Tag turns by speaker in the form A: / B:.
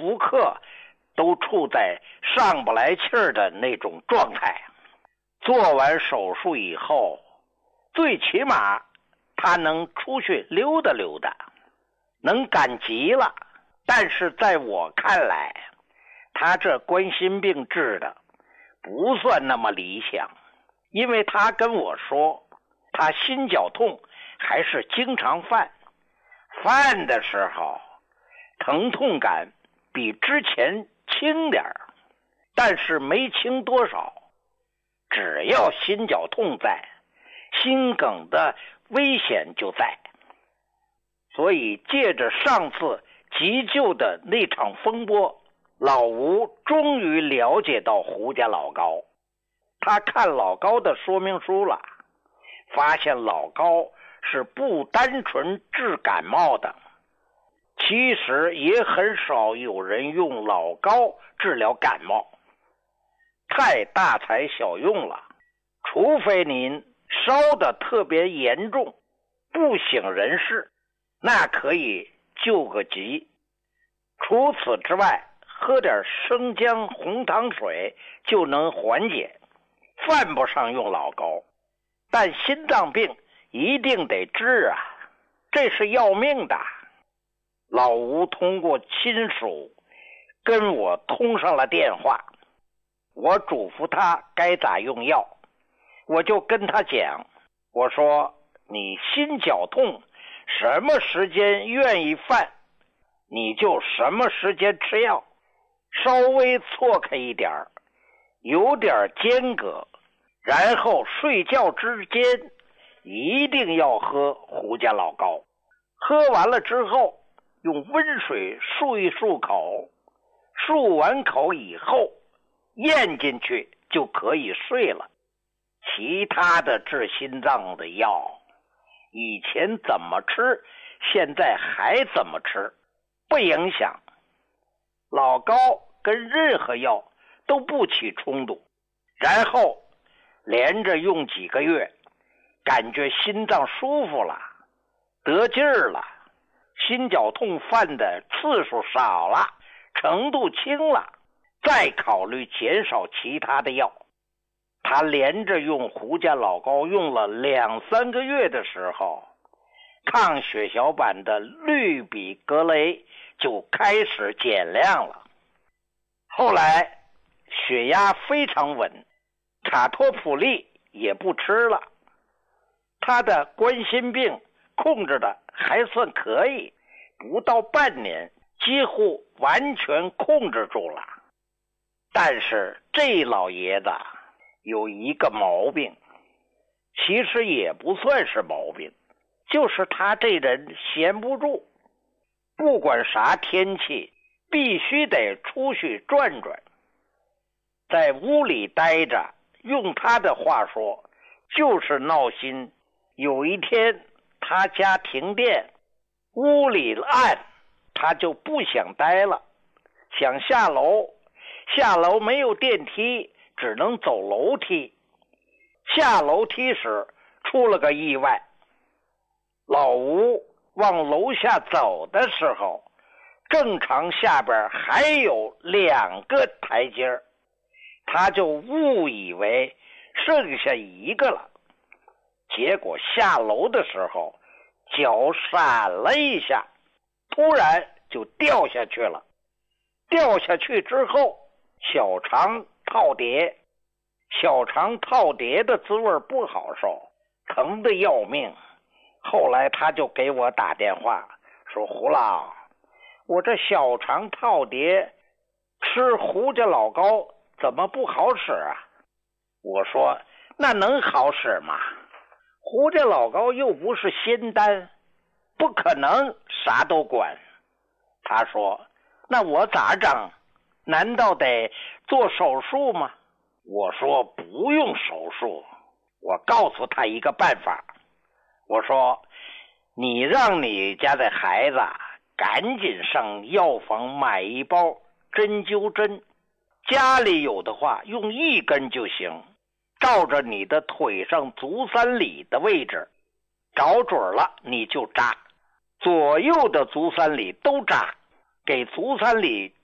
A: 复刻都处在上不来气儿的那种状态。做完手术以后，最起码他能出去溜达溜达，能赶集了。但是在我看来，他这冠心病治的不算那么理想，因为他跟我说他心绞痛还是经常犯的时候疼痛感比之前轻点儿，但是没轻多少。只要心绞痛在，心梗的危险就在。所以借着上次急救的那场风波，老吴终于了解到胡家老高。他看老高的说明书了，发现老高是不单纯治感冒的，其实也很少有人用老高治疗感冒，太大材小用了。除非您烧得特别严重，不省人事，那可以救个急。除此之外，喝点生姜红糖水就能缓解，犯不上用老高。但心脏病一定得治啊，这是要命的。老吴通过亲属跟我通上了电话，我嘱咐他该咋用药。我就跟他讲，我说你心绞痛什么时间愿意犯，你就什么时间吃药，稍微错开一点，有点间隔，然后睡觉之间一定要喝胡家老高。喝完了之后用温水漱一漱口，漱完口以后咽进去就可以睡了。其他的治心脏的药，以前怎么吃，现在还怎么吃，不影响。老高跟任何药都不起冲突，然后连着用几个月，感觉心脏舒服了，得劲儿了，心绞痛犯的次数少了，程度轻了，再考虑减少其他的药。他连着用胡家老高用了2-3个月的时候，抗血小板的氯吡格雷就开始减量了。后来血压非常稳，塔托普利也不吃了。他的冠心病控制的还算可以，不到半年几乎完全控制住了。但是这老爷子有一个毛病，其实也不算是毛病，就是他这人闲不住，不管啥天气必须得出去转转，在屋里待着，用他的话说就是闹心。有一天他家停电，屋里暗，他就不想待了，想下楼，下楼没有电梯，只能走楼梯。下楼梯时出了个意外，老吴往楼下走的时候，正常下边还有2个台阶，他就误以为剩下1个了。结果下楼的时候脚闪了一下，突然就掉下去了。掉下去之后小肠套叠，小肠套叠的滋味不好受，疼得要命。后来他就给我打电话说，胡老，我这小肠套叠吃胡家老高怎么不好使啊？我说那能好使吗？胡家老高又不是仙丹，不可能啥都管。他说那我咋整？难道得做手术吗？我说不用手术，我告诉他一个办法。我说你让你家的孩子赶紧上药房买一包针灸针，家里有的话用1根就行，照着你的腿上足三里的位置找准了你就扎，左右的足三里都扎，给足三里